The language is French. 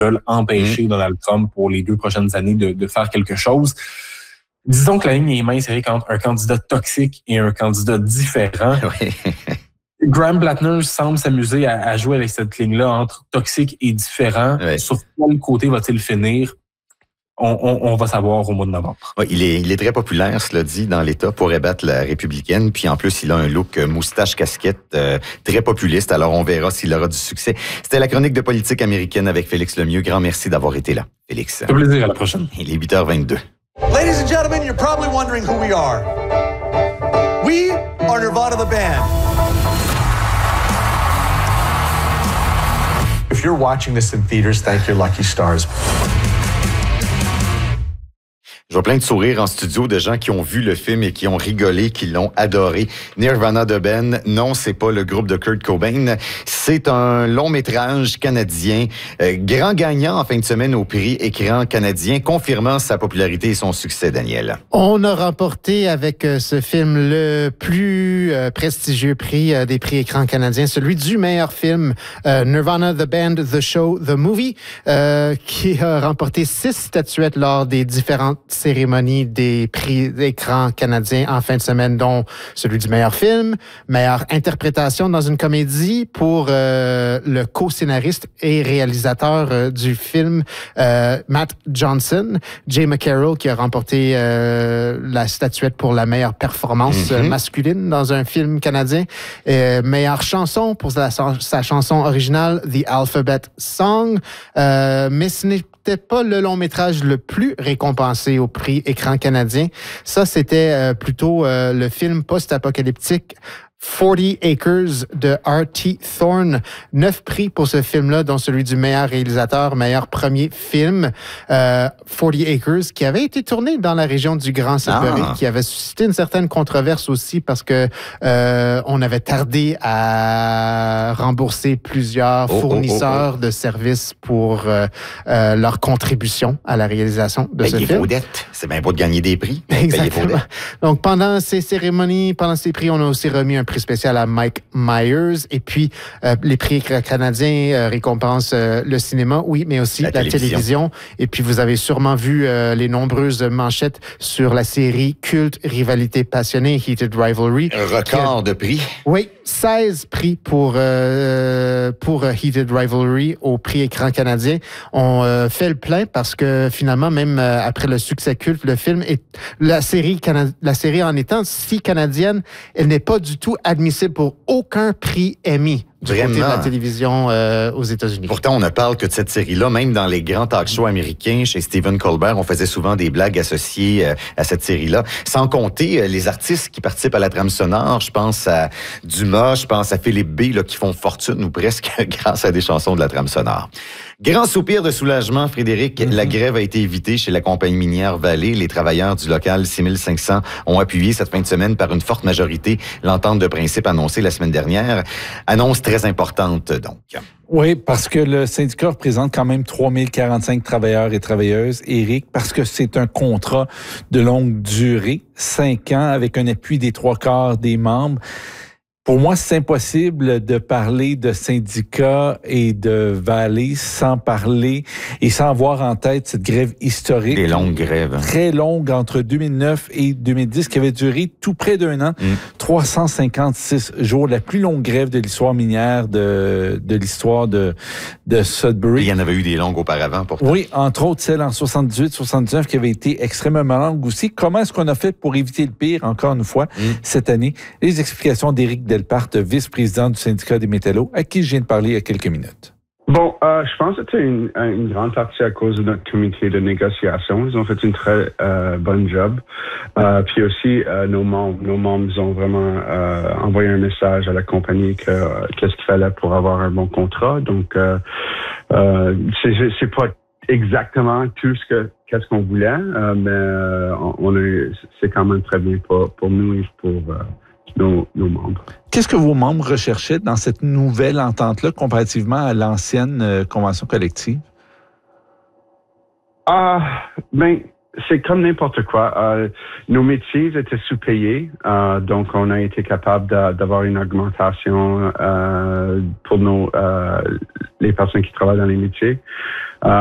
veulent empêcher Donald Trump pour les 2 prochaines années de faire quelque chose. Disons que la ligne est mince, Eric, entre un candidat toxique et un candidat différent. Oui. Graham Plattner semble s'amuser à jouer avec cette ligne-là entre toxique et différent. Oui. Sur quel côté va-t-il finir? On va savoir au mois de novembre. Oui, il est très populaire, cela dit, dans l'État pour ébattre la républicaine. Puis en plus, il a un look moustache-casquette très populiste. Alors, on verra s'il aura du succès. C'était la chronique de politique américaine avec Félix Lemieux. Grand merci d'avoir été là, Félix. Ça fait plaisir, à la prochaine. Il est 8h22. Ladies and gentlemen, you're probably wondering who we are. We are Nirvana the band. If you're watching this in theaters, thank your lucky stars. Je vois plein de sourires en studio de gens qui ont vu le film et qui ont rigolé, qui l'ont adoré. Nirvana the Band, non, c'est pas le groupe de Kurt Cobain. C'est un long-métrage canadien, grand gagnant en fin de semaine au prix Écran canadien, confirmant sa popularité et son succès, Daniel. On a remporté avec ce film le plus prestigieux prix des prix Écran canadien, celui du meilleur film, Nirvana the Band, The Show, The Movie, qui a remporté 6 statuettes lors des différentes cérémonie des prix d'écran canadiens en fin de semaine, dont celui du meilleur film, meilleure interprétation dans une comédie pour le co-scénariste et réalisateur du film, Matt Johnson, Jay McCarroll, qui a remporté la statuette pour la meilleure performance masculine dans un film canadien, meilleure chanson pour sa chanson originale, The Alphabet Song, mais ce n'est pas le long métrage le plus récompensé au prix Écran canadien. Ça, c'était plutôt le film post-apocalyptique 40 Acres de R.T. Thorne. 9 prix pour ce film-là, dont celui du meilleur réalisateur, meilleur premier film. 40 Acres, qui avait été tourné dans la région du Grand Sudbury, qui avait suscité une certaine controverse aussi parce que on avait tardé à rembourser plusieurs fournisseurs de services pour leur contribution à la réalisation de ce film. C'est bien beau de gagner des prix. Exactement. Donc, pendant ces cérémonies, pendant ces prix, on a aussi remis un prix spécial à Mike Myers. Et puis, les prix canadiens récompensent le cinéma, oui, mais aussi la télévision. Et puis, vous avez sûrement vu les nombreuses manchettes sur la série culte Rivalité passionnée, Heated Rivalry. Un record de prix. Oui, 16 prix pour Heated Rivalry au prix Écran canadien. On fait le plein parce que finalement, même après le succès culte, le film et la série en étant si canadienne, elle n'est pas du tout admissible pour aucun prix Emmy du côté de la télévision aux États-Unis. Pourtant, on ne parle que de cette série-là. Même dans les grands talk-shows américains, chez Stephen Colbert, on faisait souvent des blagues associées à cette série-là. Sans compter les artistes qui participent à la trame sonore. Je pense à Dumas, je pense à Philippe B, là, qui font fortune ou presque grâce à des chansons de la trame sonore. Grand soupir de soulagement, Frédéric. La grève a été évitée chez la compagnie minière Vallée. Les travailleurs du local 6500 ont appuyé cette fin de semaine par une forte majorité l'entente de principe annoncée la semaine dernière. Annonce très importante, donc. Oui, parce que le syndicat représente quand même 3045 travailleurs et travailleuses, Éric, parce que c'est un contrat de longue durée, 5 ans, avec un appui des 3/4 des membres. Pour moi, c'est impossible de parler de syndicats et de Vallée sans parler et sans avoir en tête cette grève historique. Des longues grèves. Très longue, entre 2009 et 2010, qui avait duré tout près d'un an. 356 jours, la plus longue grève de l'histoire minière de l'histoire de Sudbury. Il y en avait eu des longues auparavant, pourtant. Oui, entre autres celle en 78-79 qui avait été extrêmement longue aussi. Comment est-ce qu'on a fait pour éviter le pire, encore une fois, cette année? Les explications d'Éric Delpart, vice-président du syndicat des métallos, à qui je viens de parler il y a quelques minutes. Bon, je pense que c'est une grande partie à cause de notre comité de négociation. Ils ont fait une très bonne job. Puis aussi, nos membres ont vraiment envoyé un message à la compagnie qu'est-ce qu'il fallait pour avoir un bon contrat. Donc, c'est pas exactement tout qu'est-ce qu'on voulait, mais c'est quand même très bien pour nous et pour nos membres. Qu'est-ce que vos membres recherchaient dans cette nouvelle entente-là comparativement à l'ancienne convention collective? c'est comme n'importe quoi. Nos métiers étaient sous-payés, donc on a été capable d'avoir une augmentation pour les personnes qui travaillent dans les métiers.